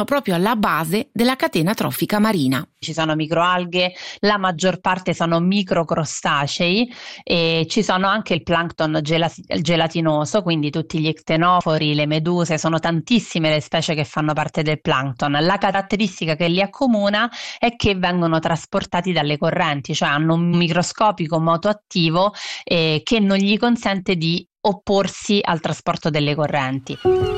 sono proprio alla base della catena trofica marina. Ci sono microalghe, la maggior parte sono microcrostacei e ci sono anche il plancton gelatinoso, quindi tutti gli ctenofori, le meduse, sono tantissime le specie che fanno parte del plancton. La caratteristica che li accomuna è che vengono trasportati dalle correnti, cioè hanno un microscopico moto attivo che non gli consente di opporsi al trasporto delle correnti.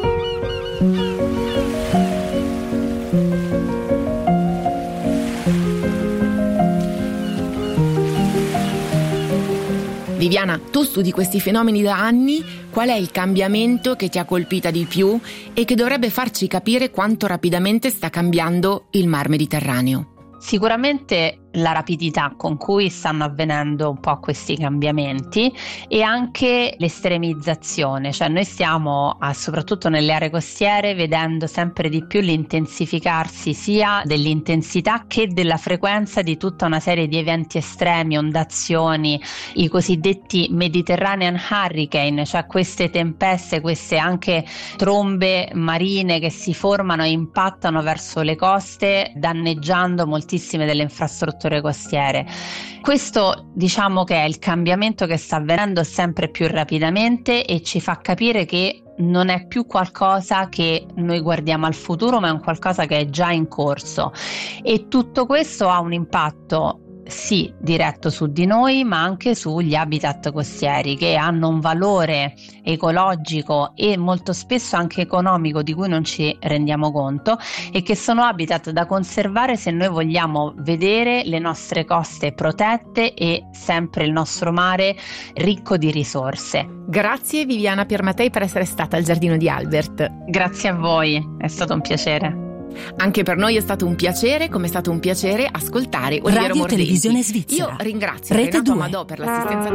Viviana, tu studi questi fenomeni da anni, qual è il cambiamento che ti ha colpita di più e che dovrebbe farci capire quanto rapidamente sta cambiando il Mar Mediterraneo? Sicuramente la rapidità con cui stanno avvenendo un po' questi cambiamenti e anche l'estremizzazione, cioè noi stiamo soprattutto nelle aree costiere vedendo sempre di più l'intensificarsi sia dell'intensità che della frequenza di tutta una serie di eventi estremi, ondazioni, i cosiddetti Mediterranean Hurricane, cioè queste tempeste, queste anche trombe marine che si formano e impattano verso le coste, danneggiando moltissime delle infrastrutture costiere. Questo diciamo che è il cambiamento che sta avvenendo sempre più rapidamente e ci fa capire che non è più qualcosa che noi guardiamo al futuro, ma è un qualcosa che è già in corso, e tutto questo ha un impatto sì diretto su di noi, ma anche sugli habitat costieri, che hanno un valore ecologico e molto spesso anche economico di cui non ci rendiamo conto, e che sono habitat da conservare se noi vogliamo vedere le nostre coste protette e sempre il nostro mare ricco di risorse. Grazie Viviana Piermatei per essere stata al Giardino di Albert. Grazie a voi, è stato un piacere. Anche per noi è stato un piacere, come è stato un piacere ascoltare Oliviero Radio Mordenti. Televisione Svizzera. Io ringrazio Rete Renato 2. Amadò per l'assistenza